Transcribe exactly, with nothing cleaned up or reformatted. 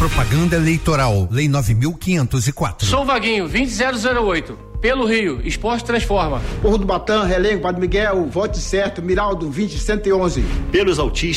Propaganda eleitoral, Lei nove mil quinhentos e quatro. Sou Vaguinho, vinte zero zero oito. Pelo Rio, Esporte Transforma. Morro do Batã, Relengo, Padre Miguel, vote certo, Miraldo, vinte cento e onze. Pelos autistas.